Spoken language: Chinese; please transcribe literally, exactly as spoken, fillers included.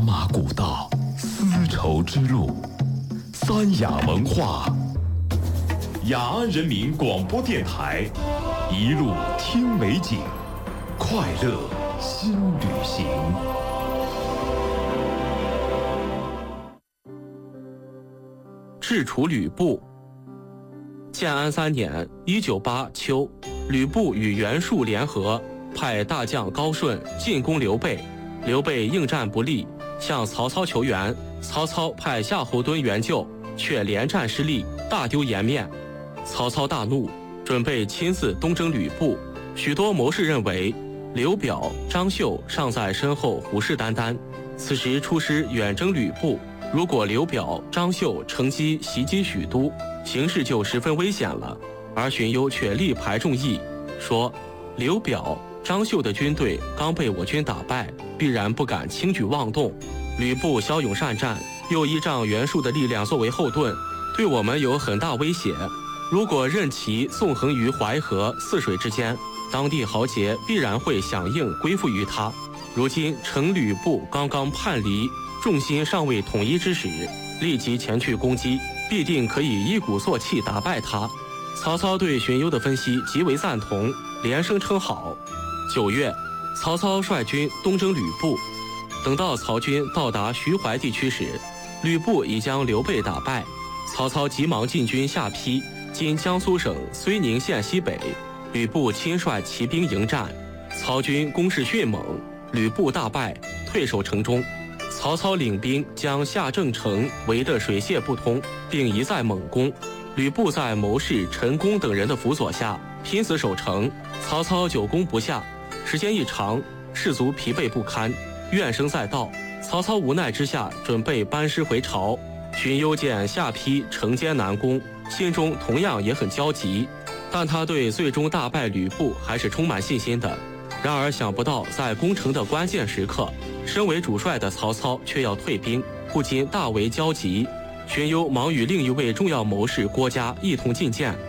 马古道，丝绸之路，三雅文化。雅安人民广播电台，一路听美景，快乐新旅行。 制除吕布。建安三年（一九八）秋，吕布与袁术联合，派大将高顺进攻刘备。刘备应战不利，向曹操求援。曹操派夏侯惇援救，却连战失利，大丢颜面。曹操大怒，准备亲自东征吕布。许多谋士认为，刘表、张绣尚在身后虎视眈眈，此时出师远征吕布，如果刘表、张绣乘机袭击许都，形势就十分危险了。而荀攸却力排众议，说刘表、张绣的军队刚被我军打败，必然不敢轻举妄动。吕布骁勇善战，又依仗袁术的力量作为后盾，对我们有很大威胁。如果任其纵横于淮河泗水之间，当地豪杰必然会响应归附于他。如今乘吕布刚刚叛离，众心尚未统一之时，立即前去攻击，必定可以一鼓作气打败他。曹操对荀攸的分析极为赞同，连声称好。九月，曹操率军东征吕布。等到曹军到达徐淮地区时，吕布已将刘备打败。曹操急忙进军下邳，今江苏省睢宁县西北。吕布亲率骑兵迎战，曹军攻势迅猛，吕布大败，退守城中。曹操领兵将下郑城围得水泄不通，并一再猛攻。吕布在谋士陈宫等人的辅佐下拼死守城，曹操久攻不下，时间一长，士卒疲惫不堪，怨声载道。曹操无奈之下，准备班师回朝。荀攸见下邳城坚难攻，心中同样也很焦急，但他对最终大败吕布还是充满信心的。然而想不到在攻城的关键时刻，身为主帅的曹操却要退兵，不禁大为焦急。荀攸忙与另一位重要谋士郭嘉一同进谏，